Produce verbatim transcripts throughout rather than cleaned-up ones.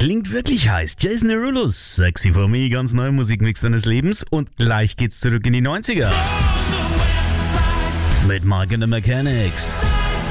Klingt wirklich heiß. Jason Derulo, Sexy for Me, ganz neuer Musikmix deines Lebens. Und gleich geht's zurück in die neunziger. Mit Mike and the Mechanics.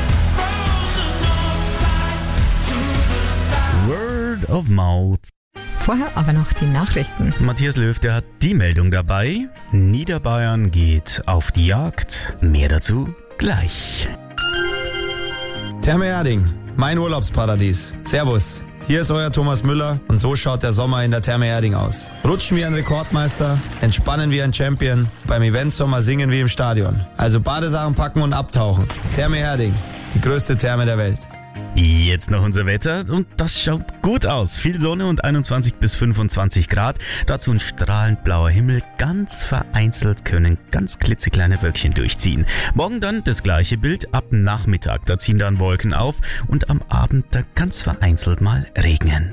Word of Mouth. Vorher aber noch die Nachrichten. Matthias Löw, der hat die Meldung dabei. Niederbayern geht auf die Jagd. Mehr dazu gleich. Therme Erding, mein Urlaubsparadies. Servus, hier ist euer Thomas Müller und so schaut der Sommer in der Therme Erding aus. Rutschen wie ein Rekordmeister, entspannen wie ein Champion, beim Eventsommer singen wie im Stadion. Also Badesachen packen und abtauchen. Therme Erding, die größte Therme der Welt. Jetzt noch unser Wetter und das schaut gut aus. Viel Sonne und einundzwanzig bis fünfundzwanzig Grad. Dazu ein strahlend blauer Himmel. Ganz vereinzelt können ganz klitzekleine Wölkchen durchziehen. Morgen dann das gleiche Bild ab Nachmittag. Da ziehen dann Wolken auf und am Abend da ganz vereinzelt mal regnen.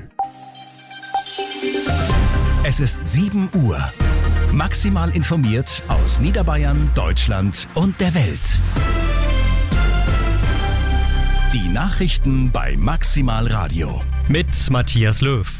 Es ist sieben Uhr. Maximal informiert aus Niederbayern, Deutschland und der Welt. Die Nachrichten bei Maximal Radio. Mit Matthias Löw.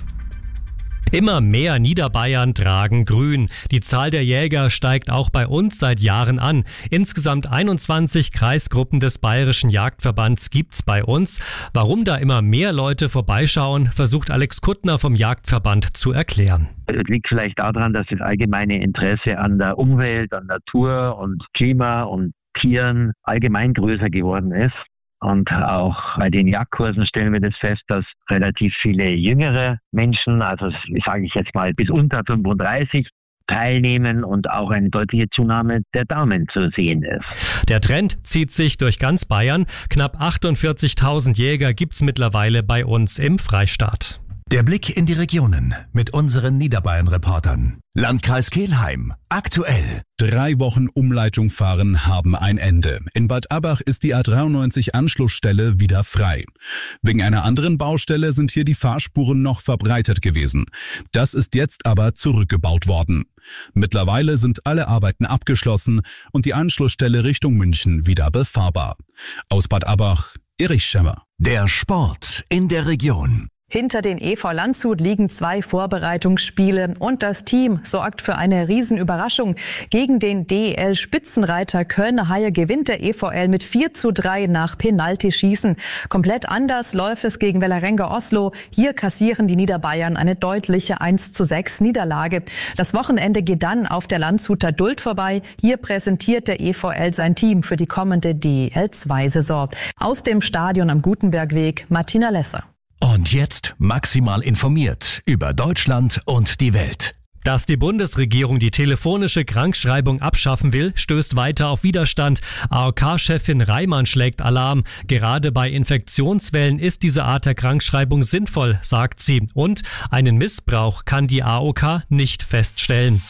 Immer mehr Niederbayern tragen grün. Die Zahl der Jäger steigt auch bei uns seit Jahren an. Insgesamt einundzwanzig Kreisgruppen des Bayerischen Jagdverbands gibt's bei uns. Warum da immer mehr Leute vorbeischauen, versucht Alex Kuttner vom Jagdverband zu erklären. Es liegt vielleicht daran, dass das allgemeine Interesse an der Umwelt, an Natur und Klima und Tieren allgemein größer geworden ist. Und auch bei den Jagdkursen stellen wir das fest, dass relativ viele jüngere Menschen, also sage ich jetzt mal bis unter fünfunddreißig, teilnehmen und auch eine deutliche Zunahme der Damen zu sehen ist. Der Trend zieht sich durch ganz Bayern. Knapp achtundvierzigtausend Jäger gibt's mittlerweile bei uns im Freistaat. Der Blick in die Regionen mit unseren Niederbayern-Reportern. Landkreis Kelheim. Aktuell. Drei Wochen Umleitung fahren haben ein Ende. In Bad Abbach ist die A dreiundneunzig Anschlussstelle wieder frei. Wegen einer anderen Baustelle sind hier die Fahrspuren noch verbreitet gewesen. Das ist jetzt aber zurückgebaut worden. Mittlerweile sind alle Arbeiten abgeschlossen und die Anschlussstelle Richtung München wieder befahrbar. Aus Bad Abbach, Erich Schemmer. Der Sport in der Region. Hinter den E V Landshut liegen zwei Vorbereitungsspiele und das Team sorgt für eine Riesenüberraschung. Gegen den D E L-Spitzenreiter Kölner Haie gewinnt der E V L mit vier zu drei nach Penaltyschießen. Komplett anders läuft es gegen Vålerenga Oslo. Hier kassieren die Niederbayern eine deutliche eins zu sechs Niederlage. Das Wochenende geht dann auf der Landshuter Duld vorbei. Hier präsentiert der E V L sein Team für die kommende D E L zwei Saison. Aus dem Stadion am Gutenbergweg, Martina Lesser. Und jetzt maximal informiert über Deutschland und die Welt. Dass die Bundesregierung die telefonische Krankschreibung abschaffen will, stößt weiter auf Widerstand. A O K-Chefin Reimann schlägt Alarm. Gerade bei Infektionswellen ist diese Art der Krankschreibung sinnvoll, sagt sie. Und einen Missbrauch kann die A O K nicht feststellen.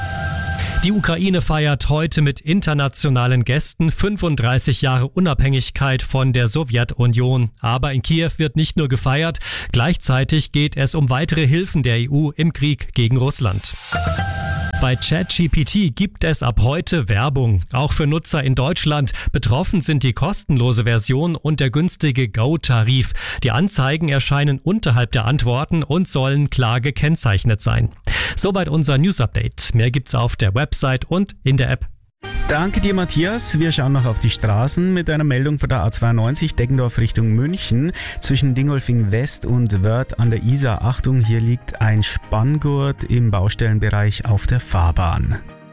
Die Ukraine feiert heute mit internationalen Gästen fünfunddreißig Jahre Unabhängigkeit von der Sowjetunion. Aber in Kiew wird nicht nur gefeiert, gleichzeitig geht es um weitere Hilfen der E U im Krieg gegen Russland. Bei ChatGPT gibt es ab heute Werbung, auch für Nutzer in Deutschland. Betroffen sind die kostenlose Version und der günstige Go-Tarif. Die Anzeigen erscheinen unterhalb der Antworten und sollen klar gekennzeichnet sein. Soweit unser News-Update. Mehr gibt's auf der Website und in der App. Danke dir, Matthias. Wir schauen noch auf die Straßen mit einer Meldung von der A zweiundneunzig Deggendorf Richtung München. Zwischen Dingolfing West und Wörth an der Isar. Achtung, hier liegt ein Spanngurt im Baustellenbereich auf der Fahrbahn.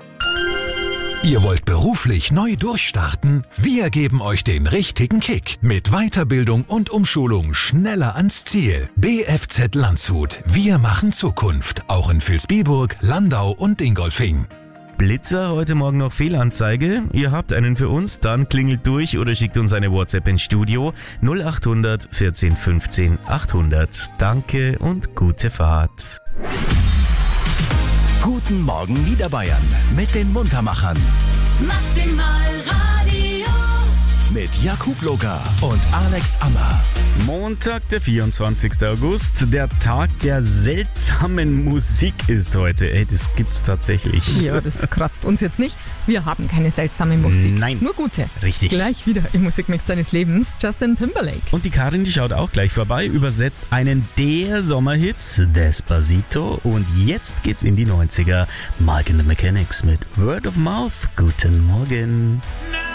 Ihr wollt beruflich neu durchstarten? Wir geben euch den richtigen Kick. Mit Weiterbildung und Umschulung schneller ans Ziel. B F Z Landshut. Wir machen Zukunft. Auch in Vilsbiburg, Landau und Dingolfing. Blitzer, heute Morgen noch Fehlanzeige. Ihr habt einen für uns, dann klingelt durch oder schickt uns eine WhatsApp ins Studio null achthundert vierzehn fünfzehn achthundert. Danke und gute Fahrt. Guten Morgen Niederbayern mit den Muntermachern. Maximal Radio. mit Jakub Loga und Alex Ammer. Montag, der vierundzwanzigster August, der Tag der seltsamen Musik ist heute. Ey, das gibt's tatsächlich. Ja, das kratzt uns jetzt nicht. Wir haben keine seltsame Musik. Nein. Nur gute. Richtig. Gleich wieder im Musikmix deines Lebens, Justin Timberlake. Und die Karin, die schaut auch gleich vorbei, übersetzt einen der Sommerhits, Despacito. Und jetzt geht's in die neunziger. Mike and the Mechanics mit Word of Mouth. Guten Morgen.